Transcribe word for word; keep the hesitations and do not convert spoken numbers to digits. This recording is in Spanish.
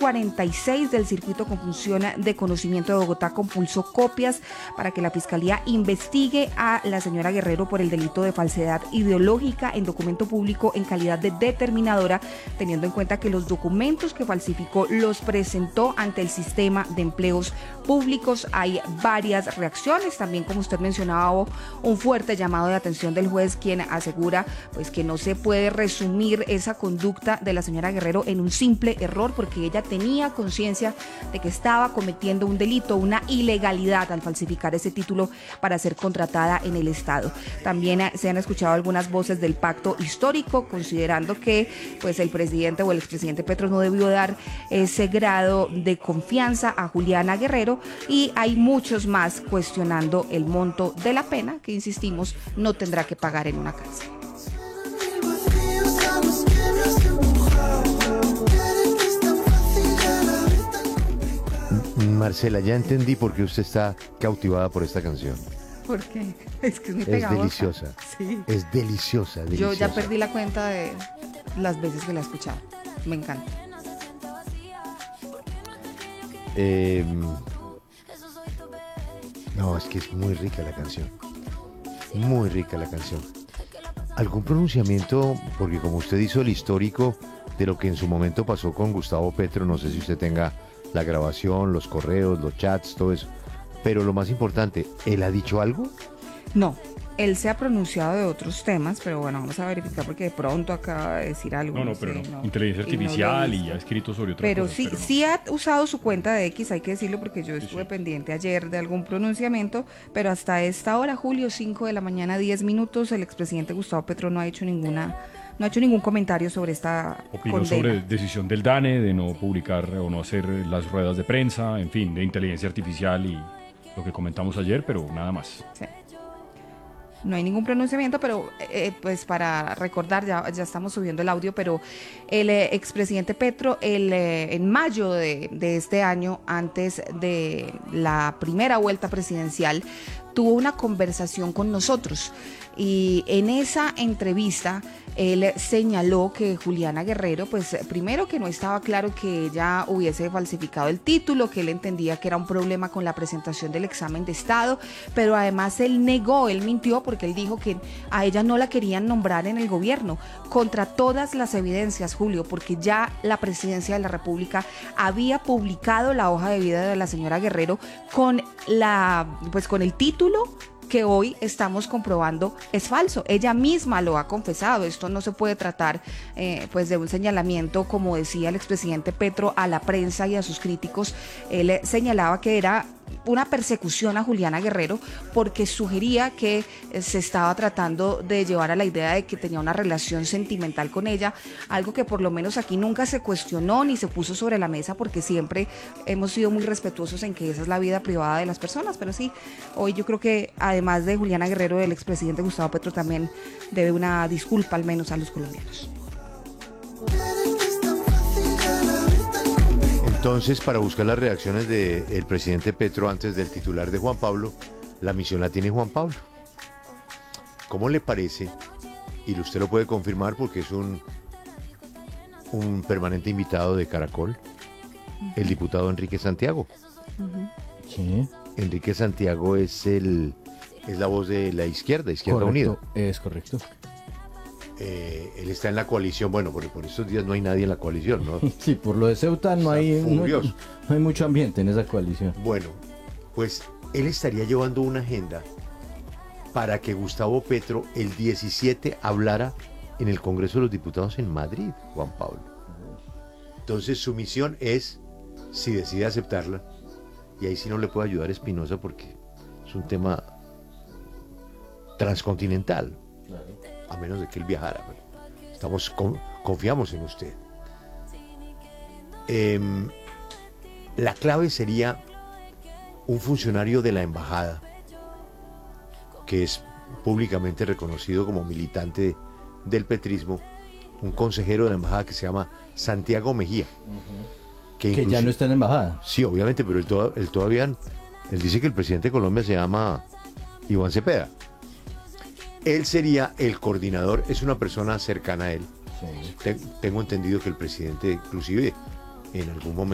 cuarenta y seis del Circuito con Función de Conocimiento de Bogotá compulsó copias para que la Fiscalía investigue a la señora Guerrero por el delito de falsedad ideológica en documento público en calidad de determinadora, teniendo en cuenta que los documentos que falsificó los presentó ante el sistema de empleos públicos. Hay varias reacciones, también como usted mencionaba, un fuerte llamado de atención del juez, quien asegura pues que no se puede resumir esa conducta de la señora Guerrero en un simple error, porque ella tenía conciencia de que estaba cometiendo un delito, una ilegalidad al falsificar ese título para ser contratada en el Estado. También se han escuchado algunas voces del pacto histórico, considerando que pues el presidente o el expresidente Petro no debió dar ese grado de confianza a Juliana Guerrero, y hay muchos más cuestionando el monto de la pena que, insistimos, no tendrá que pagar en una cárcel. Marcela, ya entendí por qué usted está cautivada por esta canción. ¿Por qué? Es que es muy Es pegajosa. deliciosa. Sí. Es deliciosa, deliciosa. Yo ya perdí la cuenta de las veces que la he escuchado. Me encanta. Eh, no, es que es muy rica la canción. Muy rica la canción. ¿Algún pronunciamiento? Porque como usted hizo el histórico de lo que en su momento pasó con Gustavo Petro, no sé si usted tenga la grabación, los correos, los chats, todo eso. Pero lo más importante, ¿él ha dicho algo? No, él se ha pronunciado de otros temas, pero bueno, vamos a verificar porque de pronto acaba de decir algo. No, no, no pero sé, no. no. Inteligencia Y no lo he artificial y, visto. ha escrito sobre otras Pero cosas. sí, pero no. sí ha usado su cuenta de X, hay que decirlo, porque yo estuve sí. pendiente ayer de algún pronunciamiento, pero hasta esta hora, Julio, cinco de la mañana, diez minutos, el expresidente Gustavo Petro no ha hecho ninguna, no ha hecho ningún comentario sobre esta Opinó condena. sobre decisión del DANE de no publicar o no hacer las ruedas de prensa, en fin, de inteligencia artificial y lo que comentamos ayer, pero nada más. Sí. No hay ningún pronunciamiento, pero eh, pues para recordar, ya, ya estamos subiendo el audio, pero el eh, expresidente Petro, el, eh, en mayo de, de este año, antes de la primera vuelta presidencial, tuvo una conversación con nosotros, y en esa entrevista él señaló que Juliana Guerrero, pues primero que no estaba claro que ella hubiese falsificado el título, que él entendía que era un problema con la presentación del examen de Estado, pero además él negó, él mintió, porque él dijo que a ella no la querían nombrar en el gobierno, contra todas las evidencias, Julio, porque ya la presidencia de la República había publicado la hoja de vida de la señora Guerrero con la, pues con el título que hoy estamos comprobando es falso. Ella misma lo ha confesado. Esto no se puede tratar eh, pues de un señalamiento, como decía el expresidente Petro a la prensa y a sus críticos. Él eh, señalaba que era una persecución a Juliana Guerrero porque sugería que eh, se estaba tratando de llevar a la idea de que tenía una relación sentimental con ella, algo que por lo menos aquí nunca se cuestionó ni se puso sobre la mesa, porque siempre hemos sido muy respetuosos en que esa es la vida privada de las personas. Pero sí, hoy yo creo que además de Juliana Guerrero, el expresidente Gustavo Petro también debe una disculpa al menos a los colombianos. Entonces, para buscar las reacciones del presidente Petro antes del titular de Juan Pablo, la misión la tiene Juan Pablo. ¿Cómo le parece? Y usted lo puede confirmar porque es un, un permanente invitado de Caracol, el diputado Enrique Santiago. Uh-huh. Sí. Enrique Santiago es el es la voz de la izquierda, Izquierda Correcto, Unida. es correcto. Eh, él está en la coalición, bueno, por, por estos días no hay nadie en la coalición, ¿no? Sí, por lo de Ceuta no Está hay, no, furioso. no hay mucho ambiente en esa coalición. Bueno, pues él estaría llevando una agenda para que Gustavo Petro el diecisiete hablara en el Congreso de los Diputados en Madrid, Juan Pablo. Entonces su misión es, si decide aceptarla, y ahí sí no le puede ayudar Espinosa porque es un tema transcontinental, a menos de que él viajara. Pero estamos con, confiamos en usted. Eh, la clave sería un funcionario de la embajada que es públicamente reconocido como militante del petrismo, un consejero de la embajada que se llama Santiago Mejía. Uh-huh. Que, que ya no está en la embajada. Sí, obviamente, pero él, to- él todavía, él dice que el presidente de Colombia se llama Iván Cepeda. Él sería el coordinador, es una persona cercana a él. Sí. Te- tengo entendido que el presidente, inclusive, en algún momento